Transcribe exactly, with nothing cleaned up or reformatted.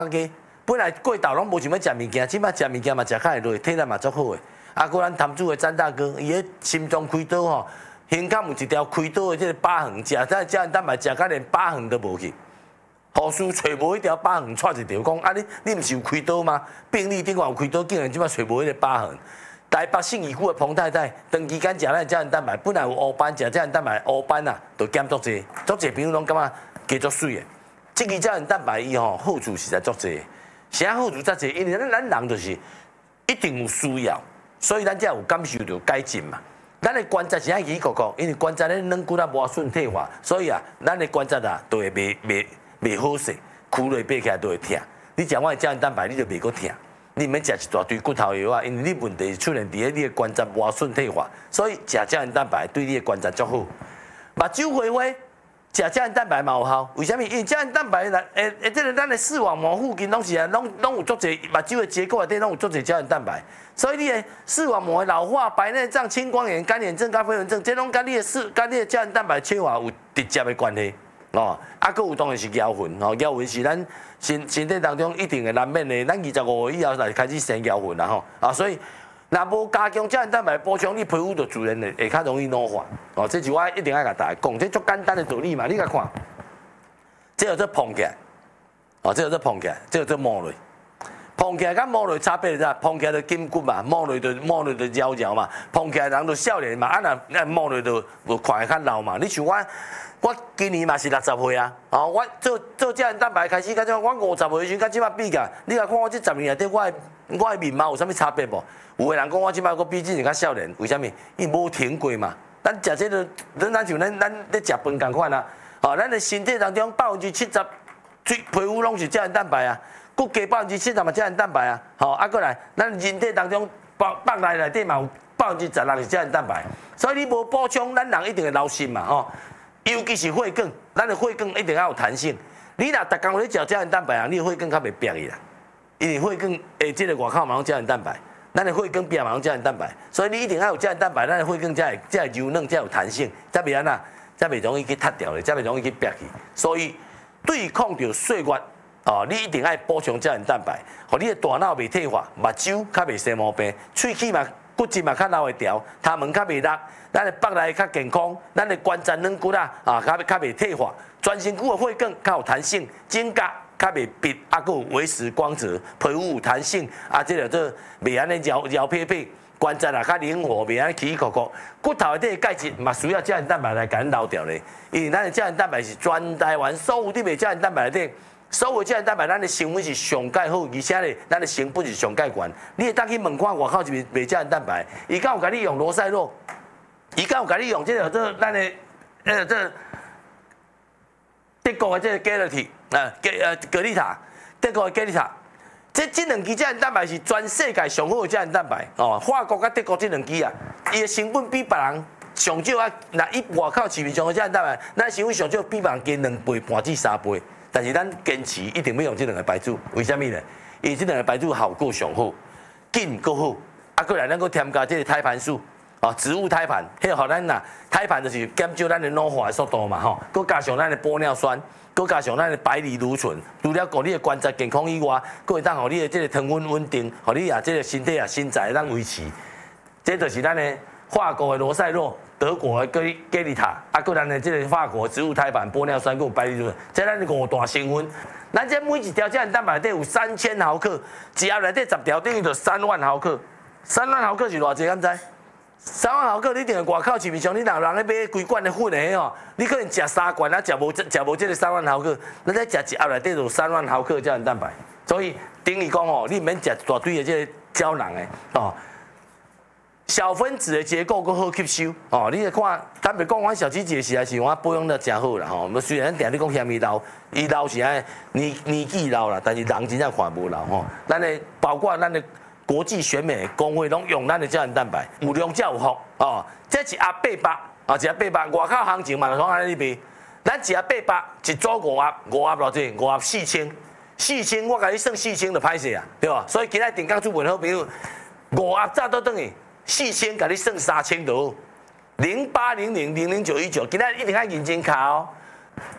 个本来过昼拢无想要食物件，即摆食物件嘛食较会落，体力嘛足好诶。啊，过咱潭子诶詹大哥，伊迄心脏开刀吼，胸坎有一条开刀诶，即个疤痕，食这胶原蛋白食到连疤痕都无去。护士找无迄条疤痕，带一条讲啊你你毋是有开刀吗？病历顶下有开刀，竟然即摆找无迄个疤痕。台北信义区诶彭太太，长期间食咱胶原蛋白，本来有黑斑，食胶原蛋白黑斑啊，就减足济，足济朋友拢感觉加足水诶。即个胶原蛋白伊吼好处实在足济，啥好处遮济？因为咱咱人就是一定有需要，所以咱才有感受到改进嘛。咱的关节是爱起个个，因为关节咧软骨啊无顺退化，所以啊，咱的关节啊都会袂袂袂好势，屈落爬起来都会疼。你食我的胶原蛋白，你就袂个疼。你免食一大堆骨头药啊，因为你问题出现伫咧你的关节无顺退化，所以食胶原蛋白对你的关节足好。目睭花花。食胶原蛋白嘛有效，为什么？因为胶原蛋白来，诶诶，这个咱的视网膜附近拢是啊，拢拢有足侪目睭的结构内底拢有足侪胶原蛋白，所以你的视网膜的老化、白内障、青光眼、干眼症、咖啡炎症，这拢跟你的视、跟你的胶原蛋白缺乏有直接的关系哦。啊，佮有当然是腰魂哦，腰魂是咱身身体当中一定会难免的，咱二十五岁以后来开始生腰魂啦吼啊，所以。若无加强胶原蛋白补充，你皮肤就自然会会较容易老化。哦，这是我一定要甲大家讲，这足简单的道理嘛。你甲看，这叫做膨起来，哦，这叫做膨起来，这叫做摸落。膨起来甲摸落差别是啥？膨起来就筋骨嘛，摸落就摸落就摇摇嘛。膨起来人就少年嘛，啊若那摸落就就看会较老嘛。你像我，我今年嘛是六十岁啊，哦，我做做胶原蛋白开始，甲即我五十岁时阵，甲即摆比较，你来看我这十年内底，我的我的面貌有啥物差别无？有个人讲我即摆个比之前较少年，为虾米？伊无停过嘛。咱食这个，咱咱像咱咱咧食饭共款啊。哦，咱的身体当中百分之七十，最皮肤拢是胶原蛋白啊，骨骼百分之七十嘛胶原蛋白啊。吼、哦，啊过来，咱人体当中百百内内底嘛有百分之十六是胶原蛋白，所以你无补充，咱人一定会老心嘛。吼、哦，尤其是血管，咱的血管一定要有弹性。你若逐工咧食胶原蛋白啊，你的血管较袂瘪去啦，因为血管诶，即个外口嘛拢胶原蛋白。咱的血管边嘛拢胶原蛋白，所以你一定要有胶原蛋白，咱的血管才会才会柔软，才有弹性，才袂安那，才袂容易去塌掉咧，才袂容易去瘪去。所以对抗着岁月，哦，你一定要补充胶原蛋白，互你的大脑袂退化，目睭较袂生毛病，喙齿嘛骨质嘛较留会调，头毛较袂落，咱的腹内较健康，咱的关节软骨啊啊较较袂退化，全身躯的血管较有弹性，指甲。较袂闭，啊，佮有维持光泽，皮肤有弹性，啊，即个做袂安尼摇摇撇撇，关节也较灵活，袂安尼起起伏伏。骨头内底钙质嘛需要胶原蛋白来甲咱留掉咧，因为咱的胶原蛋白是全台湾所有伫卖胶原蛋白内底，所有胶原蛋白咱的成分是上介好，而且咧咱的成本是上介悬。你会当去问看外口是卖胶原蛋白，伊敢有甲你用罗塞洛，伊敢有甲你用即个做咱的呃这德国的这个 Galati。啊，格呃格丽塔，德国的格丽塔，这这两支胶原蛋白是全世界上好的胶原蛋白哦。法国甲德国这两支啊，伊的成本比别人上少啊，那伊外口市面上的胶原蛋白，咱成本上少比别人加两倍半至三倍。但是咱坚持一定要用这两个牌子，为什么呢？因为这两个牌子效果上好，紧够好，啊，过来咱搁添加这个胎盘素。哦，植物胎盘，迄个互咱呐，胎盘就是减少咱的老化的速度嘛吼，搁加上咱的玻尿酸，搁加上咱的白藜芦醇，除了顾你的关节健康以外，搁会当互你的这个糖分稳定，互你啊这个身体啊身材当维持。这就是咱的法国的罗塞洛，德国的格格丽塔，啊，搁咱的这个法国植物胎盘、玻尿酸，搁有白藜芦醇，这咱五大成分。咱这每一条胶原蛋白内底有三千毫克，只要内底十条等于就三万毫克，三万毫克是偌济？敢知？三万毫克，你定个外口市面上，你若人咧买规罐的粉的吼，你可能食三罐啊，食无食无这个三万毫克，咱在食一盒内底就三万毫克胶原蛋白，所以等于讲哦，你免食一大堆的这个胶囊的哦，小分子的结构更好吸收哦。你来看，坦白讲，我小七姐时啊是我保养得真好啦吼。虽然定你讲嫌伊老，伊老是安年年纪老啦，但是人真正看无老吼。咱的包括咱的。国际选美工会拢用咱的胶原蛋白，有量才有福哦。这一盒八百，啊一盒八百，外口行情嘛就讲安尼卖。咱一盒八百，一组五盒，五盒偌济？五盒四千，四千我甲你算四千就歹势啊，对吧？所以今仔定岗主问好朋友，五盒早倒等于四千，甲你算三千多。零八零零零零九一九，今仔一定要认真卡哦。